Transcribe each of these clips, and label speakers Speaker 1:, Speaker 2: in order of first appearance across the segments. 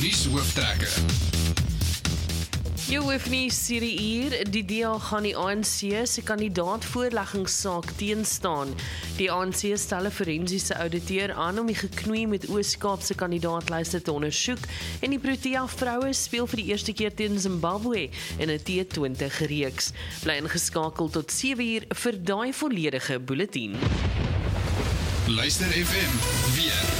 Speaker 1: Nuushooftrekker.
Speaker 2: Jou hoofnuus hierdie uur, die DA gaan die ANC se kandidaatvoorleggingssaak teenstaan. Die ANC stel 'n forensiese ouditeur aan om die geknoei met Oos-Kaapse kandidaatlyste te ondersoek en die Protea vroue speel vir die eerste keer teen Zimbabwe in 'n T20 reeks. Bly ingeskakel tot 7 uur vir daai volledige bulletin.
Speaker 1: Luister FM, weer.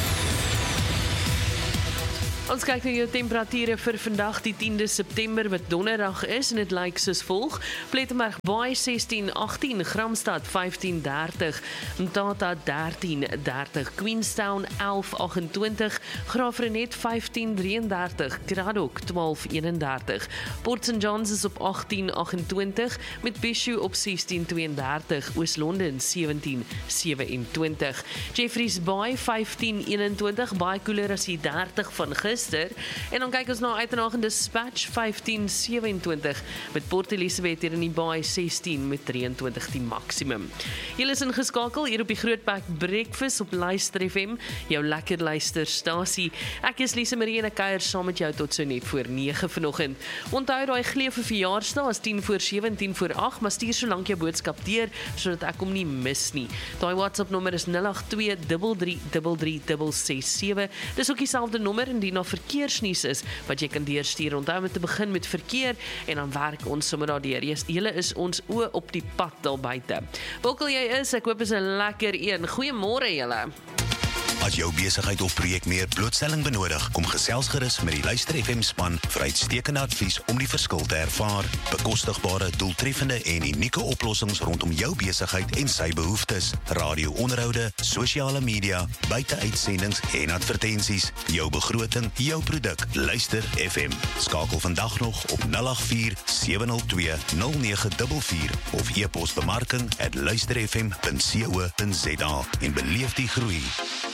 Speaker 2: Ons kyk na jou temperature vir vandag die 10de September wat donderdag is en dit lyk soos volg. Plettenberg Baai 16-18, Gramstad 15-30, Mthatha 13-30, Queenstown 11-28, Graafrenet 15-33, Kraddock 12-31, Port St Johns is op 18-28, met Bishop op 16-32, Oos-London 17-27, Jeffreys Bay 15-21, baie koeler as die 30 van gister. En dan kyk ons na Uitenhage Dispatch 15-27 met Port Elizabeth hier in die Baai 16 met 23 die maksimum. Julle is ingeskakel hier op die Grootpak Breakfast op Luister FM, jou lekker luisterstasie. Ek is Lise Marie en ek kuier saam met jou tot so net voor 9 vanoggend. Onthou daai gleef vir verjaarsdag is 10:07, 10:08, maar stuur so lank jou boodskap deur sodat ek hom nie mis nie. Daai WhatsApp nommer is 082333367. Dis ook dieselfde nommer indien na verkeersnuus is wat jy kan deurstuur. Onthou om te begin met verkeer en dan werk ons sommer daardeur. Julle is ons oë op die pad daar buite. Waar jy is, ek hoop is 'n lekker een. Goeiemôre julle.
Speaker 3: As jou besigheid of projek meer blootstelling benodig, kom gesels gerus met die Luister FM span vir uitstekende advies om die verskil te ervaar. Bekostigbare, doeltreffende en unieke oplossings rondom jou besigheid en sy behoeftes. Radio-onderhoude, sosiale media, buiteuitsendings en advertensies. Jou begroting, jou produk. Luister FM. Skakel vandag nog op 084-702-0944 of e-pos bemarking@luisterfm.co.za en beleef die groei.